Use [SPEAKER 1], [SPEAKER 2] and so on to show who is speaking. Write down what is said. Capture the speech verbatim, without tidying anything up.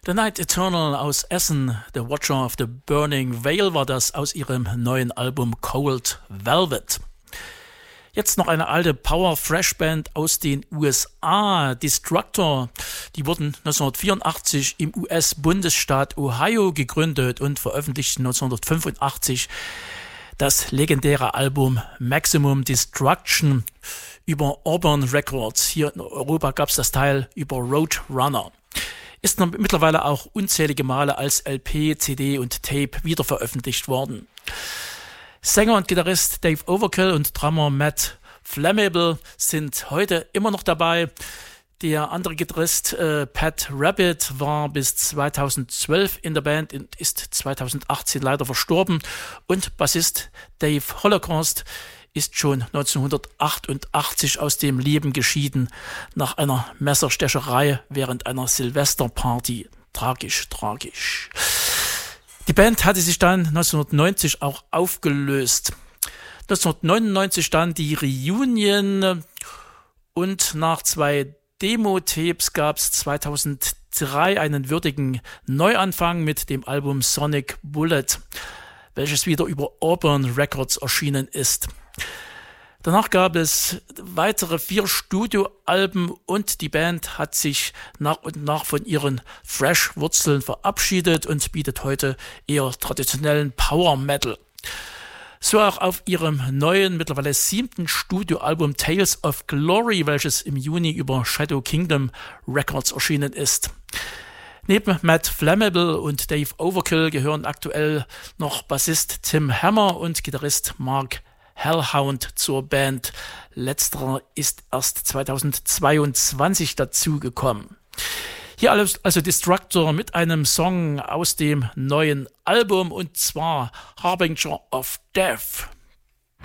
[SPEAKER 1] The Night Eternal aus Essen, The Watcher of the Burning Veil war das aus ihrem neuen Album Cold Velvet. Jetzt noch eine alte Power-Fresh-Band aus den U S A, Destructor. Die wurden neunzehnhundertvierundachtzig im U S-Bundesstaat Ohio gegründet und veröffentlichten neunzehnhundertfünfundachtzig das legendäre Album Maximum Destruction über Auburn Records. Hier in Europa gab es das Teil über Roadrunner. Ist noch mittlerweile auch unzählige Male als L P, C D und Tape wiederveröffentlicht worden. Sänger und Gitarrist Dave Overkill und Drummer Matt Flammable sind heute immer noch dabei. Der andere Gitarrist äh, Pat Rabbit war bis zweitausendzwölf in der Band und ist zweitausendachtzehn leider verstorben. Und Bassist Dave Holocaust ist schon neunzehnhundertachtundachtzig aus dem Leben geschieden nach einer Messerstecherei während einer Silvesterparty. Tragisch, tragisch. Die Band hatte sich dann neunzehnhundertneunzig auch aufgelöst. neunzehnhundertneunundneunzig dann die Reunion und nach zwei Demo-Tapes gab es zweitausenddrei einen würdigen Neuanfang mit dem Album Sonic Bullet, welches wieder über Auburn Records erschienen ist. Danach gab es weitere vier Studioalben und die Band hat sich nach und nach von ihren Thrash-Wurzeln verabschiedet und bietet heute eher traditionellen Power Metal. So auch auf ihrem neuen, mittlerweile siebten Studioalbum Tales of Glory, welches im Juni über Shadow Kingdom Records erschienen ist. Neben Matt Flammable und Dave Overkill gehören aktuell noch Bassist Tim Hammer und Gitarrist Mark Hellhound zur Band. Letzterer ist erst zweitausendzweiundzwanzig dazugekommen. Hier also Destructor mit einem Song aus dem neuen Album und zwar Harbinger of Death.